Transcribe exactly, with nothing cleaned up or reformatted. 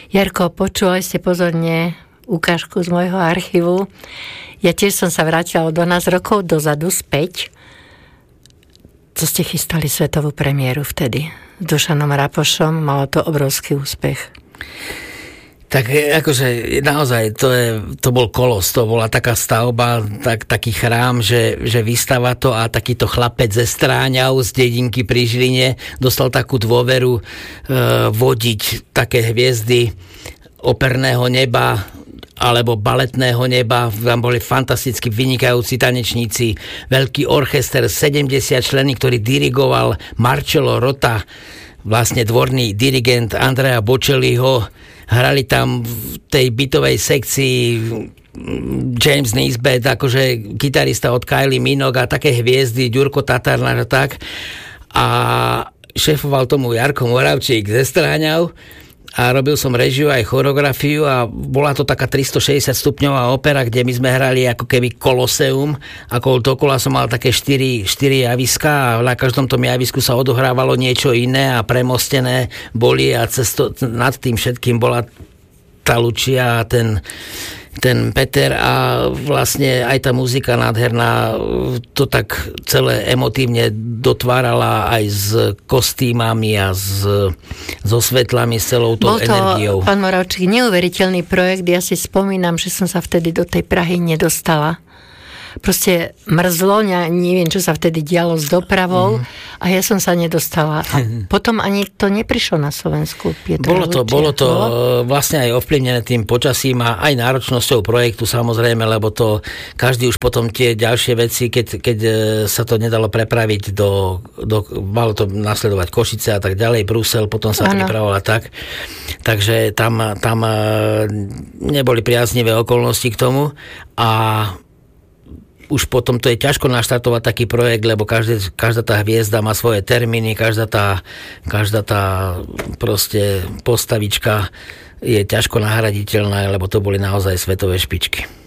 Jarko, počúvali ste pozorne ukážku z môjho archívu. Ja tiež som sa vrátila o dvanásť rokov dozadu späť. Co ste chystali svetovú premiéru vtedy? S Dušanom Rapošom, malo to obrovský úspech. Tak akože naozaj to, je, to bol kolos, to bola taká stavba, tak, taký chrám, že, že vystava to a takýto chlapec ze Stráňov z dedinky pri Žiline dostal takú dôveru e, vodiť také hviezdy operného neba alebo baletného neba. Tam boli fantasticky vynikajúci tanečníci, veľký orchester, sedemdesiat člení, ktorý dirigoval Marcello Rota, vlastne dvorný dirigent Andrea Bocelliho. Hrali tam v tej bytovej sekcii James Nisbet, akože gitarista od Kylie Minogue a také hviezdy, Ďurko Tatarnář a tak. A šéfoval tomu Jarko Moravčík ze Stráňov a robil som režiu aj choreografiu a bola to taká tristošesťdesiat stupňová opera, kde my sme hrali ako keby koloseum a kolo dokola som mal také štyri, štyri javiska a na každom tom javisku sa odohrávalo niečo iné a premostené boli a cesto, nad tým všetkým bola tá Lucia a ten ten Peter a vlastne aj tá muzika nádherná to tak celé emotívne dotvárala aj s kostýmami a s, so svetlami, s celou tou Bol to, energiou. Pán Moravčík, neuveriteľný projekt. Ja si spomínam, že som sa vtedy do tej Prahy nedostala. Proste mrzlo, neviem, čo sa vtedy dialo s dopravou mm. a ja som sa nedostala. A potom ani to neprišlo na Slovensku. Pietro bolo to, bolo to vlastne aj ovplyvnené tým počasím a aj náročnosťou projektu samozrejme, lebo to každý už potom tie ďalšie veci, keď, keď sa to nedalo prepraviť do, do malo to nasledovať Košice a tak ďalej, Brusel, potom sa ano. pripravovalo tak. Takže tam, tam neboli priaznivé okolnosti k tomu a už potom to je ťažko naštartovať taký projekt, lebo každý, každá tá hviezda má svoje termíny, každá tá, každá tá proste postavička je ťažko nahraditeľná, lebo to boli naozaj svetové špičky.